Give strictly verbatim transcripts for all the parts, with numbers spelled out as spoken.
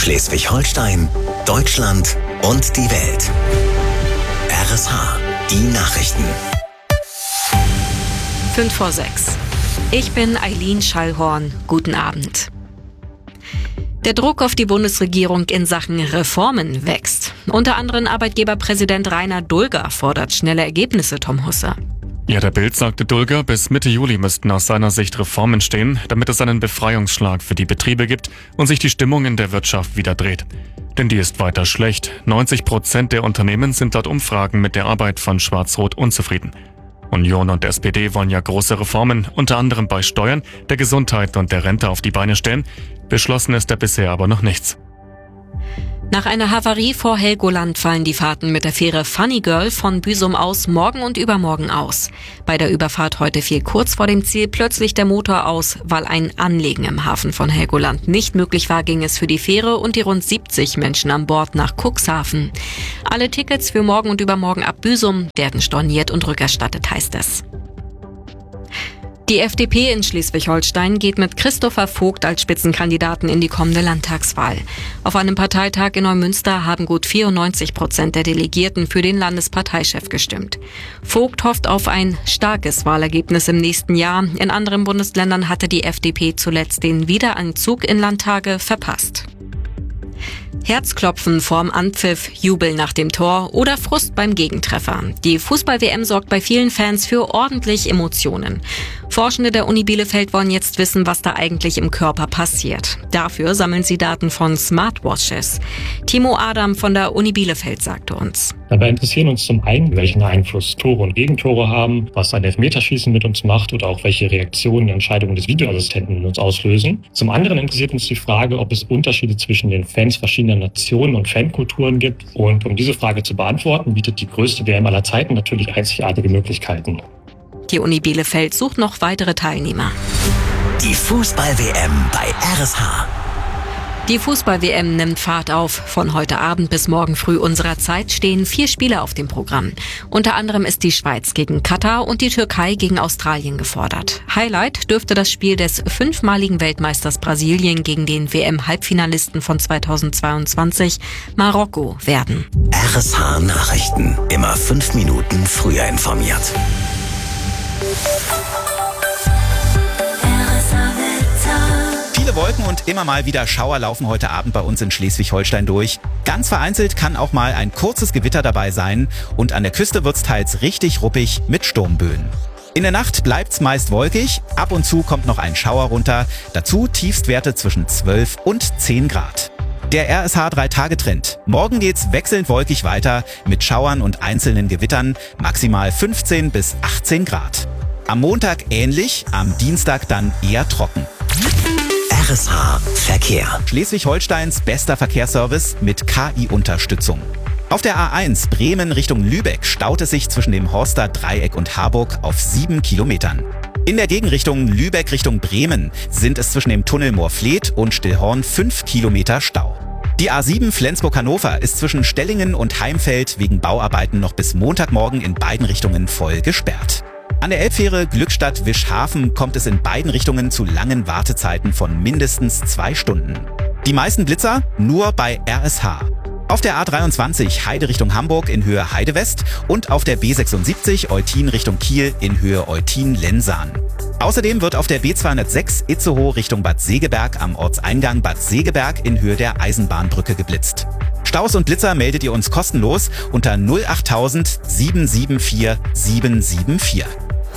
Schleswig-Holstein, Deutschland und die Welt. R S H, die Nachrichten. Fünf vor sechs. Ich bin Eileen Schallhorn. Guten Abend. Der Druck auf die Bundesregierung in Sachen Reformen wächst. Unter anderem Arbeitgeberpräsident Rainer Dulger fordert schnelle Ergebnisse, Tom Husse. Ja, der Bild sagte Dulger, bis Mitte Juli müssten aus seiner Sicht Reformen stehen, damit es einen Befreiungsschlag für die Betriebe gibt und sich die Stimmung in der Wirtschaft wieder dreht. Denn die ist weiter schlecht. neunzig Prozent der Unternehmen sind laut Umfragen mit der Arbeit von Schwarz-Rot unzufrieden. Union und S P D wollen ja große Reformen, unter anderem bei Steuern, der Gesundheit und der Rente auf die Beine stellen. Beschlossen ist da bisher aber noch nichts. Nach einer Havarie vor Helgoland fallen die Fahrten mit der Fähre Funny Girl von Büsum aus morgen und übermorgen aus. Bei der Überfahrt heute fiel kurz vor dem Ziel plötzlich der Motor aus. Weil ein Anlegen im Hafen von Helgoland nicht möglich war, ging es für die Fähre und die rund siebzig Menschen an Bord nach Cuxhaven. Alle Tickets für morgen und übermorgen ab Büsum werden storniert und rückerstattet, heißt es. Die F D P in Schleswig-Holstein geht mit Christopher Vogt als Spitzenkandidaten in die kommende Landtagswahl. Auf einem Parteitag in Neumünster haben gut vierundneunzig Prozent der Delegierten für den Landesparteichef gestimmt. Vogt hofft auf ein starkes Wahlergebnis im nächsten Jahr. In anderen Bundesländern hatte die F D P zuletzt den Wiedereinzug in Landtage verpasst. Herzklopfen vorm Anpfiff, Jubel nach dem Tor oder Frust beim Gegentreffer. Die Fußball-W M sorgt bei vielen Fans für ordentlich Emotionen. Forschende der Uni Bielefeld wollen jetzt wissen, was da eigentlich im Körper passiert. Dafür sammeln sie Daten von Smartwatches. Timo Adam von der Uni Bielefeld sagte uns: Dabei interessieren uns zum einen, welchen Einfluss Tore und Gegentore haben, was ein Elfmeterschießen mit uns macht oder auch welche Reaktionen Entscheidungen des Videoassistenten in uns auslösen. Zum anderen interessiert uns die Frage, ob es Unterschiede zwischen den Fans verschiedener Nationen und Fankulturen gibt. Und um diese Frage zu beantworten, bietet die größte W M aller Zeiten natürlich einzigartige Möglichkeiten. Die Uni Bielefeld sucht noch weitere Teilnehmer. Die Fußball-W M bei R S H. Die Fußball-W M nimmt Fahrt auf. Von heute Abend bis morgen früh unserer Zeit stehen vier Spiele auf dem Programm. Unter anderem ist die Schweiz gegen Katar und die Türkei gegen Australien gefordert. Highlight dürfte das Spiel des fünfmaligen Weltmeisters Brasilien gegen den W M-Halbfinalisten von zweitausendzweiundzwanzig, Marokko, werden. R S H Nachrichten. Immer fünf Minuten früher informiert. Viele Wolken und immer mal wieder Schauer laufen heute Abend bei uns in Schleswig-Holstein durch. Ganz vereinzelt kann auch mal ein kurzes Gewitter dabei sein und an der Küste wird's teils richtig ruppig mit Sturmböen. In der Nacht bleibt's meist wolkig, ab und zu kommt noch ein Schauer runter, dazu Tiefstwerte zwischen zwölf und zehn Grad. Der R S H drei Tage Trend. Morgen geht's wechselnd wolkig weiter mit Schauern und einzelnen Gewittern, maximal fünfzehn bis achtzehn Grad. Am Montag ähnlich, am Dienstag dann eher trocken. R S H Verkehr. Schleswig-Holsteins bester Verkehrsservice mit K I-Unterstützung. Auf der A eins Bremen Richtung Lübeck staut es sich zwischen dem Horster Dreieck und Harburg auf sieben Kilometern. In der Gegenrichtung Lübeck Richtung Bremen sind es zwischen dem Tunnel Moorfleet und Stillhorn fünf Kilometer Stau. Die A sieben Flensburg-Hannover ist zwischen Stellingen und Heimfeld wegen Bauarbeiten noch bis Montagmorgen in beiden Richtungen voll gesperrt. An der Elbfähre Glückstadt-Wischhafen kommt es in beiden Richtungen zu langen Wartezeiten von mindestens zwei Stunden. Die meisten Blitzer nur bei R S H. Auf der A dreiundzwanzig Heide Richtung Hamburg in Höhe Heide West und auf der B sechsundsiebzig Eutin Richtung Kiel in Höhe Eutin-Lensahn. Außerdem wird auf der B zweihundertsechs Itzehoe Richtung Bad Segeberg am Ortseingang Bad Segeberg in Höhe der Eisenbahnbrücke geblitzt. Staus und Blitzer meldet ihr uns kostenlos unter null achttausend sieben sieben vier sieben sieben vier.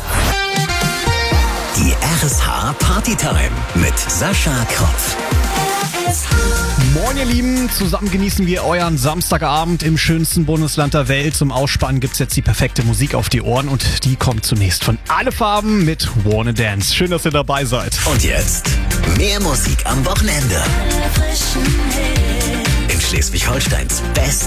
Die R S H Partytime mit Sascha Kropf. Moin ihr Lieben, zusammen genießen wir euren Samstagabend im schönsten Bundesland der Welt. Zum Ausspannen gibt's jetzt die perfekte Musik auf die Ohren und die kommt zunächst von Alle Farben mit Wanna Dance. Schön, dass ihr dabei seid. Und jetzt mehr Musik am Wochenende. In Schleswig-Holsteins bester